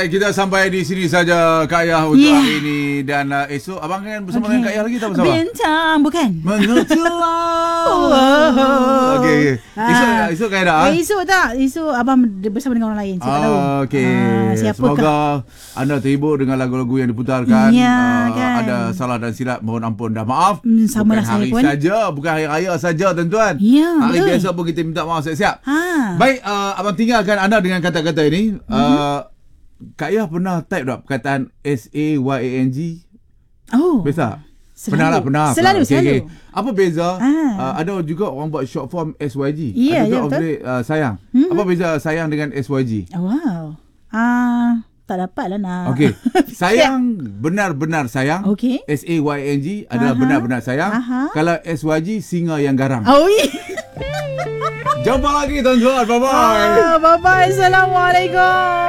Baik, kita sampai di sini saja Kak Ayah untuk hari ini. Dan esok abang kan bersama dengan Kak Ayah lagi tak bersama? Bintang, bukan? Mengetelah. Okey. Esok Kak Ayah dah? Esok tak. Esok abang bersama dengan orang lain. Saya tak tahu. Okey. Semoga anda terhibur dengan lagu-lagu yang diputarkan. Kan? Ada salah dan silap, mohon ampun dan maaf. Sama bukan hari saja, bukan hari raya saja tuan-tuan. Hari betul. biasa pun kita minta maaf siap-siap. Baik, abang tinggalkan anda dengan kata-kata ini. Kak Ayah pernah type tak perkataan SAYANG? Biasa? Pernah. Selalu. Okay. Apa beza? Ada juga orang buat short form SYG. Ada juga sayang. Apa beza sayang dengan SYG? Wow. Tak dapat lah nak. Okey. Sayang benar-benar sayang. Okey. SAYNG adalah benar-benar sayang. Kalau SYG singa yang garang. Jumpa lagi tuan-tuan. Bye-bye. Bye-bye. Assalamualaikum.